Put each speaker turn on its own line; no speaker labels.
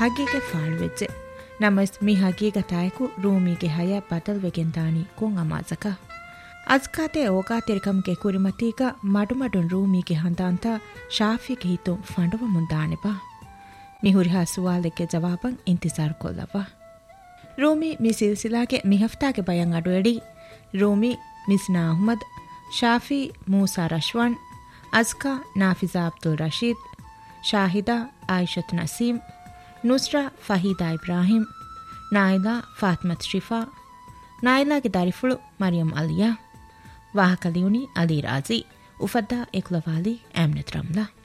ಹಗೀಗೆ ಫಾಳ್ವೆಜ್ಜೆ ನಮಸ್ ಮಿ ಹಗೀಗ ತಾಯಕು ರೂಮಿಗೆ ಹಯ ಬದಲ್ವೆಗೆಂದಾನಿ ಕುಂ ಅಮಾಜಕ ಅಜ್ಕಾತೆ ಓಗಾತಿರಿಕಮ್ಗೆ ಕುರಿಮತೀಗ ಮಡುಮಡುನ್ ರೂಮಿಗೆ ಹಂದಾಂತ ಶಾಫಿಗೆ ಹಿತು ಫಂಡುವ ಮುಂದಾಣೆಬಾ ಮಿಹುರಿಹಾ ಸುವಾಲೆಗೆ ಜವಾಬಂ ಇಂತಿಜಾರ್ ಕೊಲ್ಲವ ರೂಮಿ ಮಿ ಸಿಲ್ಸಿಲಾಗೆ ಮಿ ಹಫ್ತಾಗೆ ಬಯಂ ಅಡುಎಡಿ ರೂಮಿ ಮಿಸ್ನಾ ಅಹ್ಮದ್ ಶಾಫಿ ಮೂಸಾ ರಶ್ವಾನ್ ಅಜ್ಕಾ ನಾಫಿಜಾ ಅಬ್ದುಲ್ ರಶೀದ್ ಶಾಹಿದಾ ಆಯಿಷತ್ ನಸೀಂ ನುಸ್ರಾ ಫಹೀದಾ ಇಬ್ರಾಹಿಂ ನಾಯಿಲಾ ಫಾತ್ಮತ್ ಶಿಫಾ ನಾಯಿಲಾಗೆ ದಾರಿಫುಳು ಮರಿಯಂ ಅಲಿಯಾ ವಾಹಕಲಿಯುನಿ ಅಲಿ ರಾಜಿ ಉಫದ್ದಾ ಎಕ್ಲವಾಲಿ ಆಮ್ನತ್ ರಮ್ಲಾ